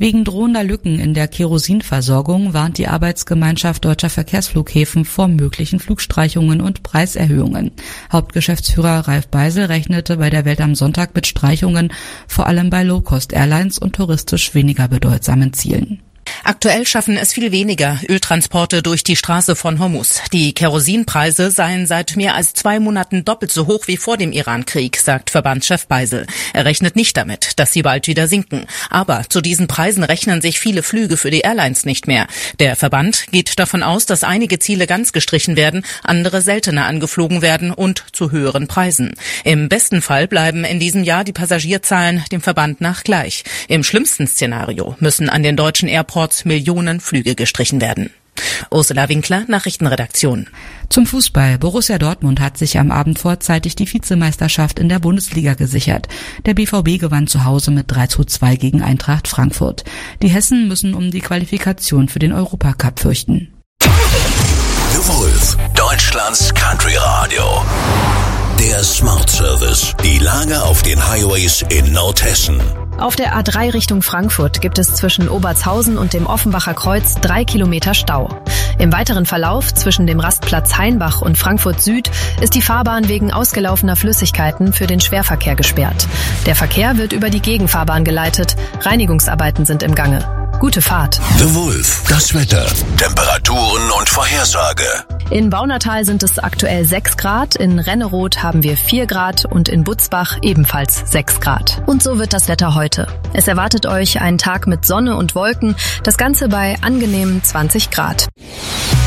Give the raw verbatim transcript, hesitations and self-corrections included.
Wegen drohender Lücken in der Kerosinversorgung warnt die Arbeitsgemeinschaft Deutscher Verkehrsflughäfen vor möglichen Flugstreichungen und Preiserhöhungen. Hauptgeschäftsführer Ralf Beisel rechnete bei der Welt am Sonntag mit Streichungen, vor allem bei Low-Cost-Airlines und touristisch weniger bedeutsamen Zielen. Aktuell schaffen es viel weniger Öltransporte durch die Straße von Hormuz. Die Kerosinpreise seien seit mehr als zwei Monaten doppelt so hoch wie vor dem Irankrieg, sagt Verbandschef Beisel. Er rechnet nicht damit, dass sie bald wieder sinken. Aber zu diesen Preisen rechnen sich viele Flüge für die Airlines nicht mehr. Der Verband geht davon aus, dass einige Ziele ganz gestrichen werden, andere seltener angeflogen werden und zu höheren Preisen. Im besten Fall bleiben in diesem Jahr die Passagierzahlen dem Verband nach gleich. Im schlimmsten Szenario müssen an den deutschen Airports Millionen Flüge gestrichen werden. Ursula Winkler, Nachrichtenredaktion. Zum Fußball. Borussia Dortmund hat sich am Abend vorzeitig die Vizemeisterschaft in der Bundesliga gesichert. Der B V B gewann zu Hause mit drei zu zwei gegen Eintracht Frankfurt. Die Hessen müssen um die Qualifikation für den Europacup fürchten. The Wolf, Deutschlands Country Radio. Der Smart Service. Die Lage auf den Highways in Nordhessen. Auf der A drei Richtung Frankfurt gibt es zwischen Obertshausen und dem Offenbacher Kreuz drei Kilometer Stau. Im weiteren Verlauf zwischen dem Rastplatz Hainbach und Frankfurt Süd ist die Fahrbahn wegen ausgelaufener Flüssigkeiten für den Schwerverkehr gesperrt. Der Verkehr wird über die Gegenfahrbahn geleitet. Reinigungsarbeiten sind im Gange. Gute Fahrt. The Wolf, das Wetter, Temperaturen und Vorhersage. In Baunatal sind es aktuell sechs Grad, in Renneroth haben wir vier Grad und in Butzbach ebenfalls sechs Grad. Und so wird das Wetter heute. Es erwartet euch einen Tag mit Sonne und Wolken, das Ganze bei angenehmen zwanzig Grad.